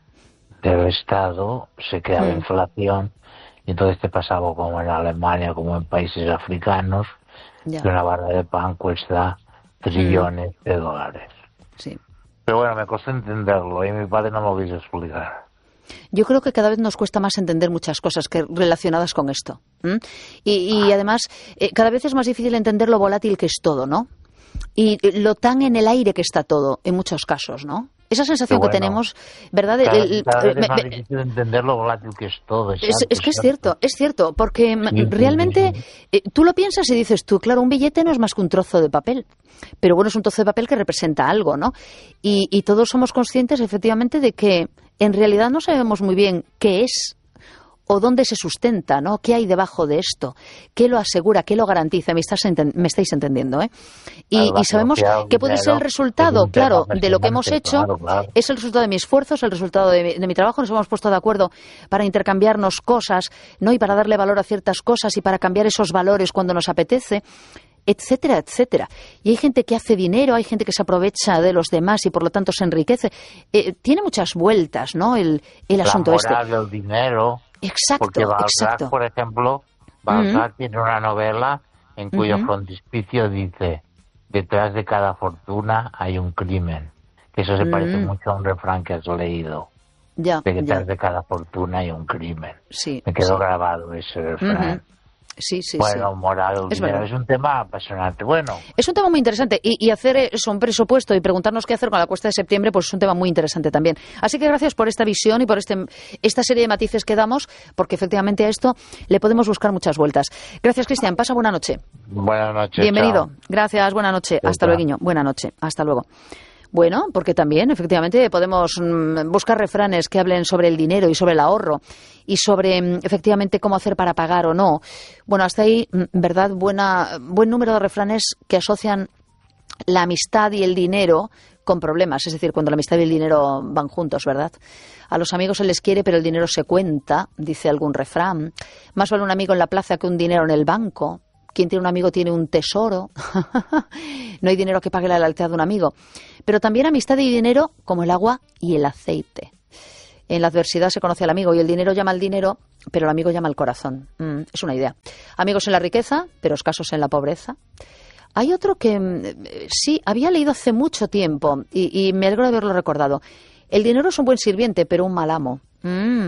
del Estado se crea la Mm. inflación. Y entonces te pasaba como en Alemania, como en países africanos, Ya. que una barra de pan cuesta trillones de dólares. Sí. Pero bueno, me costó entenderlo y mi padre no me lo quiso explicar. Yo creo que cada vez nos cuesta más entender muchas cosas que relacionadas con esto. ¿M? Y, y además, eh, cada vez es más difícil entender lo volátil que es todo, ¿no? Y lo tan en el aire que está todo, en muchos casos, ¿no? Esa sensación Qué que bueno. tenemos, ¿verdad? Cada, El- el- cada vez me- es más me- difícil entender lo volátil que es todo. Es, exacto, es que es exacto. cierto, es cierto, porque m- Sí, sí, realmente sí, sí. eh, tú lo piensas y dices tú, claro, un billete no es más que un trozo de papel, pero bueno, es un trozo de papel que representa algo, ¿no? Y, y todos somos conscientes, efectivamente, de que en realidad no sabemos muy bien qué es o dónde se sustenta, ¿no? ¿Qué hay debajo de esto? ¿Qué lo asegura? ¿Qué lo garantiza? Me, estás enten- me estáis entendiendo, ¿eh? Y, Claro, y sabemos la que puede ser el dinero resultado, es un tema claro, de lo que hemos fascinante, hecho, claro, claro. es el resultado de mi esfuerzo, es el resultado de mi, de mi trabajo, nos hemos puesto de acuerdo para intercambiarnos cosas, ¿no? Y para darle valor a ciertas cosas y para cambiar esos valores cuando nos apetece, etcétera, etcétera. Y hay gente que hace dinero, hay gente que se aprovecha de los demás y por lo tanto se enriquece. Eh, tiene muchas vueltas, ¿no? El, el La asunto moral este. del dinero. Exacto, Porque Balzac, exacto. por ejemplo, Balzac tiene una novela en cuyo Ujú. frontispicio dice: detrás de cada fortuna hay un crimen. Que eso se parece Mm. mucho a un refrán que has leído. Ya, De detrás ya. de cada fortuna hay un crimen. Sí, Me quedó sí. grabado ese refrán. Ujú. Sí, sí, bueno, sí. moral, Es dinero, verdad. es un tema apasionante. Bueno, Es un tema muy interesante y, y hacer eso, un presupuesto y preguntarnos qué hacer con la cuesta de septiembre, pues es un tema muy interesante también. Así que gracias por esta visión y por este, esta serie de matices que damos, porque efectivamente a esto le podemos buscar muchas vueltas. Gracias, Cristian. Pasa buena noche. buenas noches. Bienvenido. chao. Gracias, buena noche. Chao, Hasta chao. luego. Buena noche. Hasta luego. Bueno, porque también, efectivamente, podemos mm, buscar refranes que hablen sobre el dinero y sobre el ahorro y sobre, mm, efectivamente, cómo hacer para pagar o no. Bueno, hasta ahí, mm, ¿verdad? Buena, buen número de refranes que asocian la amistad y el dinero con problemas. Es decir, cuando la amistad y el dinero van juntos, ¿verdad? A los amigos se les quiere, pero el dinero se cuenta, dice algún refrán. Más vale un amigo en la plaza que un dinero en el banco. Quien tiene un amigo tiene un tesoro. No hay dinero que pague la lealtad de un amigo. Pero también amistad y dinero como el agua y el aceite. En la adversidad se conoce al amigo y el dinero llama al dinero, pero el amigo llama al corazón. Mm, es una idea. Amigos en la riqueza, pero escasos en la pobreza. Hay otro que mm, sí, había leído hace mucho tiempo y, y me alegro de haberlo recordado. El dinero es un buen sirviente, pero un mal amo. Mm,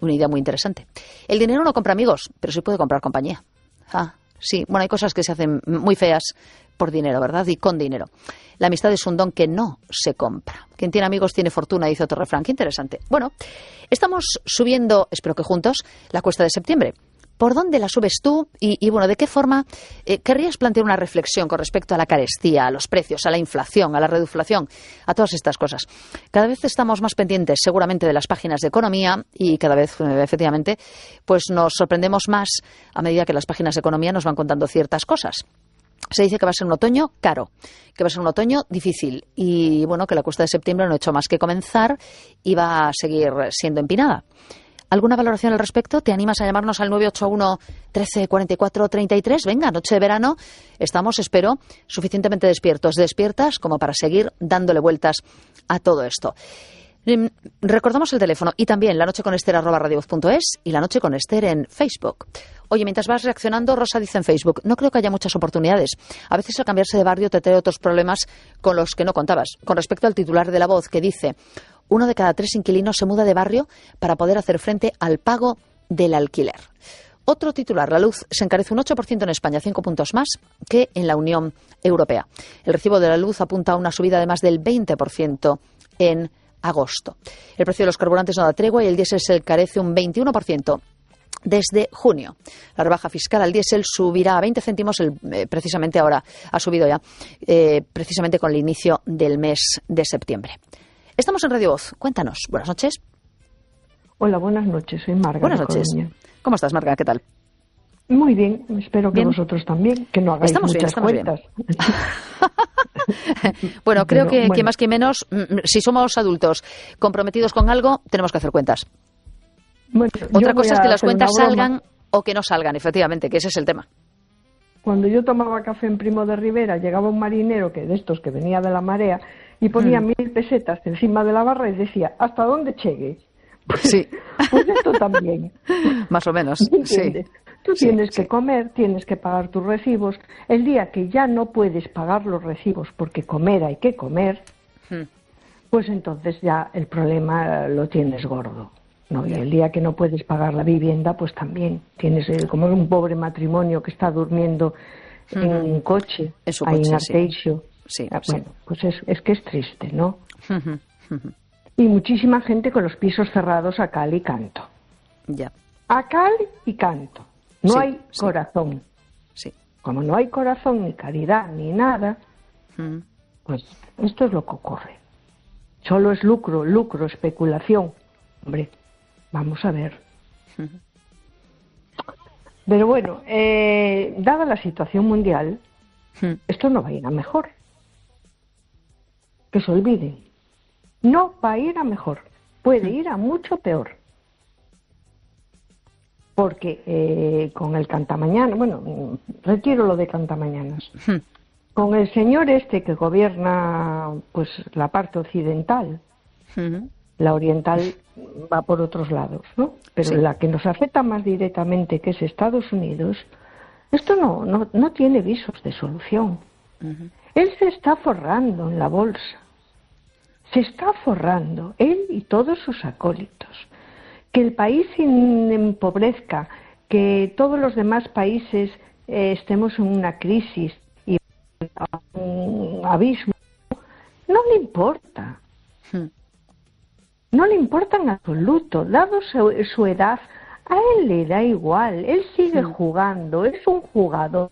una idea muy interesante. El dinero no compra amigos, pero sí puede comprar compañía. Ah, sí, bueno, hay cosas que se hacen muy feas por dinero, ¿verdad? Y con dinero. La amistad es un don que no se compra. Quien tiene amigos tiene fortuna, dice otro refrán. Qué interesante. Bueno, estamos subiendo, espero que juntos, la cuesta de septiembre. ¿Por dónde la subes tú? Y, y bueno, ¿de qué forma eh, querrías plantear una reflexión con respecto a la carestía, a los precios, a la inflación, a la reduflación, a todas estas cosas? Cada vez estamos más pendientes, seguramente, de las páginas de economía y cada vez, eh, efectivamente, pues nos sorprendemos más a medida que las páginas de economía nos van contando ciertas cosas. Se dice que va a ser un otoño caro, que va a ser un otoño difícil y, bueno, que la cuesta de septiembre no ha hecho más que comenzar y va a seguir siendo empinada. ¿Alguna valoración al respecto? ¿Te animas a llamarnos al nueve ocho uno, trece, cuarenta y cuatro, treinta y tres? Venga, noche de verano, estamos, espero, suficientemente despiertos, despiertas como para seguir dándole vueltas a todo esto. Recordamos el teléfono y también la noche con Esther arroba radiovoz punto es y la noche con Esther en Facebook. Oye, mientras vas reaccionando, Rosa dice en Facebook, no creo que haya muchas oportunidades. A veces al cambiarse de barrio te trae otros problemas con los que no contabas. Con respecto al titular de La Voz que dice, uno de cada tres inquilinos se muda de barrio para poder hacer frente al pago del alquiler. Otro titular, la luz se encarece un ocho por ciento en España, cinco puntos más que en la Unión Europea. El recibo de la luz apunta a una subida de más del veinte por ciento en agosto. El precio de los carburantes no da tregua y el diésel se encarece un veintiuno por ciento desde junio. La rebaja fiscal al diésel subirá a veinte céntimos, el, eh, precisamente ahora ha subido ya, eh, precisamente con el inicio del mes de septiembre. Estamos en Radio Voz. Cuéntanos. Buenas noches. Hola, buenas noches. Soy Marga. Buenas noches. Coruña. ¿Cómo estás, Marga? ¿Qué tal? Muy bien. Espero que bien. Vosotros también, que no hagáis estamos muchas bien, cuentas. Bueno, creo Pero, que, bueno. que más que menos, si somos adultos comprometidos con algo, tenemos que hacer cuentas. Bueno, Otra cosa es que las hacer cuentas una broma. salgan o que no salgan, efectivamente, que ese es el tema. Cuando yo tomaba café en Primo de Rivera, llegaba un marinero que de estos que venía de la marea y ponía Mm. mil pesetas encima de la barra y decía, ¿hasta dónde llegue? Pues, Sí. pues esto también. Más o menos, ¿Me sí. entiendes? Tú Sí, tienes sí. que comer, tienes que pagar tus recibos. El día que ya no puedes pagar los recibos porque comer hay que comer, Mm. pues entonces ya el problema lo tienes gordo. ¿No? Y el día que no puedes pagar la vivienda, pues también tienes eh, como un pobre matrimonio que está durmiendo en Ujú. un coche, En su ahí coche, en sí. Arteixo. Sí, Ah, sí. Bueno, pues es, es que es triste, ¿no? Ujú, ujú. Y muchísima gente con los pisos cerrados a cal y canto. Ya, A cal y canto. No Sí, hay sí. corazón. sí. Como no hay corazón, ni caridad, ni nada, Ujú. pues esto es lo que ocurre. Solo es lucro, lucro, especulación. Hombre, vamos a ver. Ujú. Pero bueno, eh, dada la situación mundial, Ujú. esto no va a ir a mejor. Que se olviden. No va a ir a mejor. Puede ir a mucho peor. Porque eh, con el cantamañana, bueno, retiro lo de cantamañanas. Ujú. Con el señor este que gobierna pues la parte occidental, Ujú. la oriental va por otros lados, ¿no? Pero Sí. la que nos afecta más directamente, que es Estados Unidos, esto no, no, no tiene visos de solución. Ujú. Él se está forrando en la bolsa. Se está forrando, él y todos sus acólitos. Que el país se empobrezca, que todos los demás países eh, estemos en una crisis y un abismo, no le importa. Ujú. No le importa en absoluto. Dado su, su edad, a él le da igual. Él sigue jugando, es un jugador.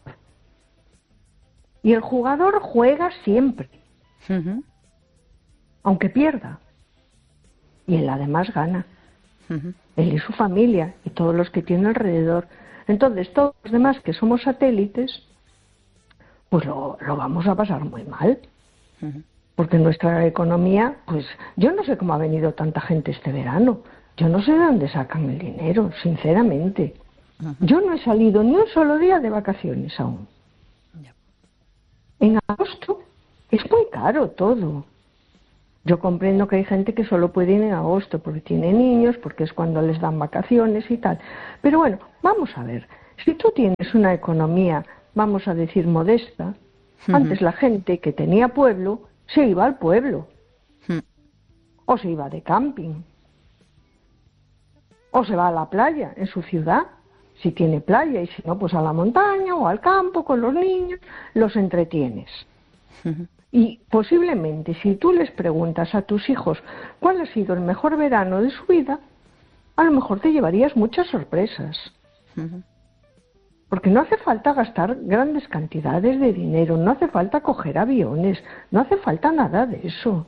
Y el jugador juega siempre, Ujú. aunque pierda. Y él además gana. Ujú. Él y su familia y todos los que tiene alrededor. Entonces, todos los demás que somos satélites, pues lo, lo vamos a pasar muy mal. Ujú. Porque nuestra economía, pues yo no sé cómo ha venido tanta gente este verano. Yo no sé de dónde sacan el dinero, sinceramente. Yo no he salido ni un solo día de vacaciones aún. Ya. En agosto es muy caro todo. Yo comprendo que hay gente que solo puede ir en agosto porque tiene niños, porque es cuando les dan vacaciones y tal. Pero bueno, vamos a ver. Si tú tienes una economía, vamos a decir, modesta, Ujú. antes la gente que tenía pueblo se iba al pueblo Ujú. o se iba de camping. O se va a la playa en su ciudad, si tiene playa, y si no, pues a la montaña o al campo con los niños, los entretienes. Uh-huh. Y posiblemente, si tú les preguntas a tus hijos cuál ha sido el mejor verano de su vida, a lo mejor te llevarías muchas sorpresas. Uh-huh. Porque no hace falta gastar grandes cantidades de dinero, no hace falta coger aviones, no hace falta nada de eso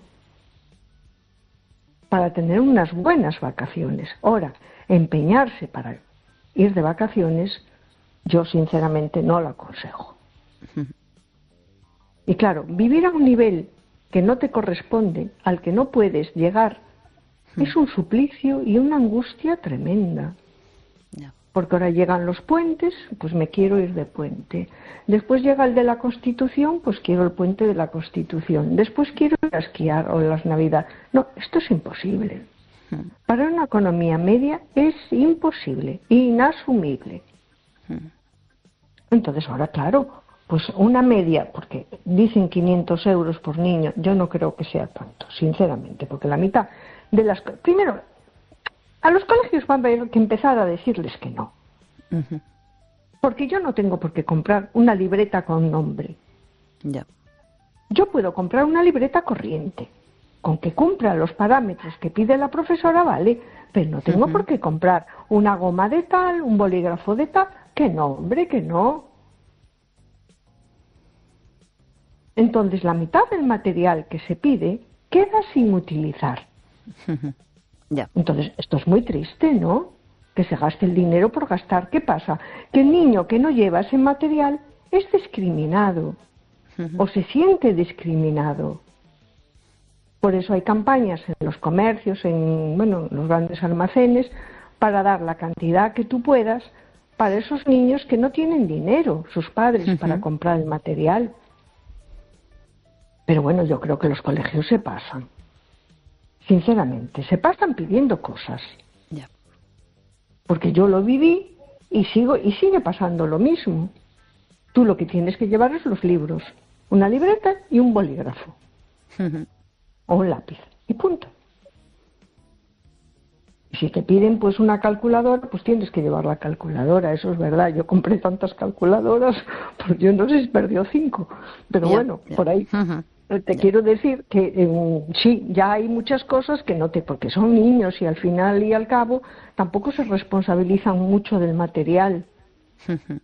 para tener unas buenas vacaciones. Ahora, empeñarse para ir de vacaciones, yo sinceramente no lo aconsejo. Uh-huh. Y claro, vivir a un nivel que no te corresponde, al que no puedes llegar, uh-huh, es un suplicio y una angustia tremenda. Yeah. Porque ahora llegan los puentes, pues me quiero ir de puente. Después llega el de la Constitución, pues quiero el puente de la Constitución. Después quiero ir a esquiar o las Navidades. No, esto es imposible. Uh-huh. Para una economía media es imposible, inasumible. Uh-huh. Entonces ahora, claro, pues una media, porque dicen quinientos euros por niño, yo no creo que sea tanto, sinceramente, porque la mitad de las... Primero, a los colegios van a haber que empezar a decirles que no. Uh-huh. Porque yo no tengo por qué comprar una libreta con nombre. Yeah. Yo puedo comprar una libreta corriente, con que cumpla los parámetros que pide la profesora, vale, pero no tengo uh-huh. por qué comprar una goma de tal, un bolígrafo de tal, que no, hombre, que no. Entonces la mitad del material que se pide queda sin utilizar. Yeah. Entonces esto es muy triste, ¿no? Que se gaste el dinero por gastar. ¿Qué pasa? Que el niño que no lleva ese material es discriminado uh-huh. o se siente discriminado. Por eso hay campañas en los comercios, en bueno, en los grandes almacenes, para dar la cantidad que tú puedas para esos niños que no tienen dinero, sus padres, uh-huh. para comprar el material. Pero bueno, yo creo que los colegios se pasan. Sinceramente, se pasan pidiendo cosas. Yeah. Porque yo lo viví y sigo y sigue pasando lo mismo. Tú lo que tienes que llevar es los libros, una libreta y un bolígrafo. Uh-huh. O un lápiz. Y punto. Y si te piden pues una calculadora, pues tienes que llevar la calculadora, eso es verdad. Yo compré tantas calculadoras, pues yo no sé si perdió cinco. Pero yeah, bueno, yeah. por ahí. Uh-huh. Te yeah. quiero decir que eh, sí, ya hay muchas cosas que no te... Porque son niños y al final y al cabo tampoco se responsabilizan mucho del material. Uh-huh.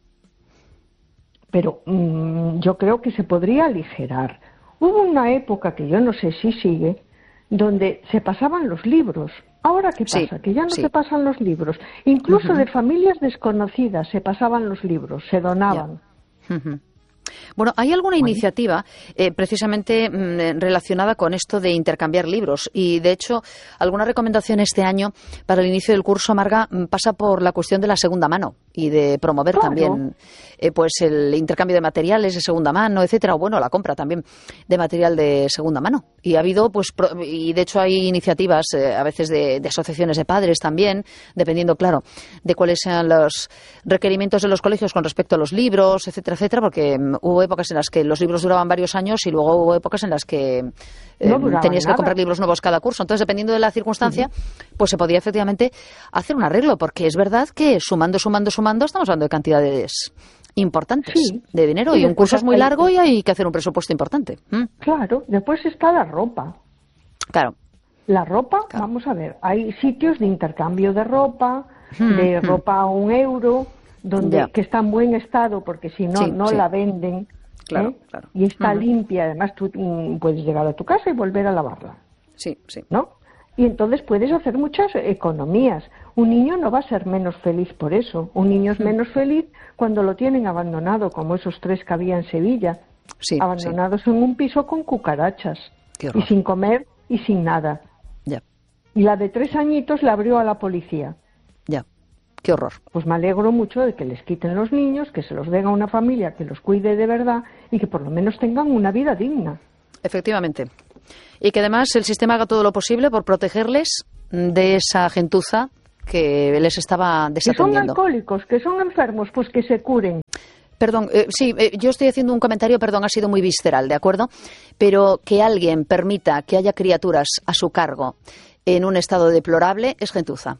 Pero mmm, yo creo que se podría aligerar. Hubo una época, que yo no sé si sigue, donde se pasaban los libros. ¿Ahora qué pasa? Sí, que ya no sí. se pasan los libros. Incluso uh-huh. de familias desconocidas se pasaban los libros, se donaban. Yeah. Uh-huh. Bueno, ¿hay alguna bueno. iniciativa eh, precisamente mmm, relacionada con esto de intercambiar libros? Y, de hecho, alguna recomendación este año para el inicio del curso, Marga, pasa por la cuestión de la segunda mano y de promover claro. también eh, pues el intercambio de materiales de segunda mano, etcétera, o bueno, la compra también de material de segunda mano. Y ha habido, pues, pro, y de hecho hay iniciativas eh, a veces de, de asociaciones de padres también, dependiendo, claro, de cuáles sean los requerimientos de los colegios con respecto a los libros, etcétera, etcétera, porque hubo épocas en las que los libros duraban varios años y luego hubo épocas en las que eh, no tenías que nada. comprar libros nuevos cada curso. Entonces, dependiendo de la circunstancia, uh-huh. pues se podía efectivamente hacer un arreglo, porque es verdad que sumando, sumando, sumando, estamos hablando de cantidades importantes sí. de dinero sí, y un curso es muy hay... largo y hay que hacer un presupuesto importante. ¿Mm? Claro, después está la ropa. Claro. La ropa, claro. vamos a ver, hay sitios de intercambio de ropa, mm, de mm. ropa a un euro, donde yeah. que está en buen estado, porque si no, sí, no sí. la venden. Claro, ¿eh? claro. Y está uh-huh. limpia, además tú mm, puedes llegar a tu casa y volver a lavarla. Sí, sí. ¿No? Y entonces puedes hacer muchas economías. Un niño no va a ser menos feliz por eso. Un niño es uh-huh. menos feliz cuando lo tienen abandonado, como esos tres que había en Sevilla. Sí, abandonados sí. en un piso con cucarachas. Qué horror. Y sin comer y sin nada. Ya. Y la de tres añitos la abrió a la policía. Ya. Qué horror. Pues me alegro mucho de que les quiten los niños, que se los den a una familia que los cuide de verdad y que por lo menos tengan una vida digna. Efectivamente. Y que además el sistema haga todo lo posible por protegerles de esa gentuza que les estaba desatendiendo. Que son alcohólicos, que son enfermos, pues que se curen. Perdón, eh, sí, eh, yo estoy haciendo un comentario, perdón, ha sido muy visceral, ¿de acuerdo? Pero que alguien permita que haya criaturas a su cargo en un estado deplorable es gentuza.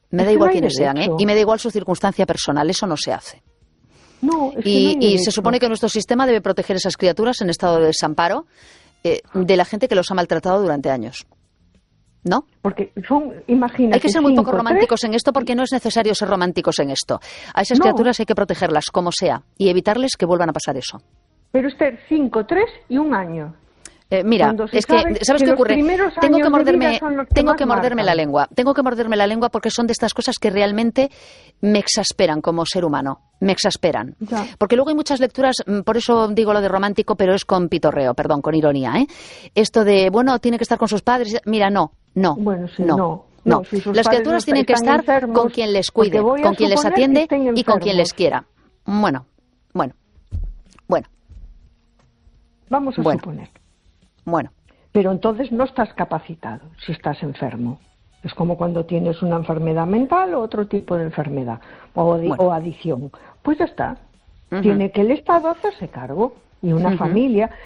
Me da igual quiénes sean, ¿eh? Y me da igual su circunstancia personal, eso no se hace. No, es que y, no hay y se supone que nuestro sistema debe proteger a esas criaturas en estado de desamparo eh, de la gente que los ha maltratado durante años. ¿No? Porque son, imagínate, hay que ser muy cinco, poco románticos tres... en esto porque no es necesario ser románticos en esto. A esas no. criaturas hay que protegerlas como sea y evitarles que vuelvan a pasar eso. Pero usted, cinco, tres y un año. Eh, mira, es que, ¿sabes qué ocurre? Tengo que morderme, tengo que morderme la lengua. Tengo que morderme la lengua porque son de estas cosas que realmente me exasperan como ser humano. Me exasperan. Ya. Porque luego hay muchas lecturas, por eso digo lo de romántico, pero es con pitorreo, perdón, con ironía, ¿eh? Esto de, bueno, tiene que estar con sus padres. Mira, no, no, bueno, sí, no. no. No, no si las criaturas tienen que estar enfermos, con quien les cuide, con quien les atiende y con quien les quiera. Bueno, bueno, bueno. Vamos a bueno. suponer. Bueno. Pero entonces no estás capacitado si estás enfermo. Es como cuando tienes una enfermedad mental o otro tipo de enfermedad o, de, bueno. o adicción. Pues ya está. Uh-huh. Tiene que el Estado hacerse cargo y una uh-huh. familia.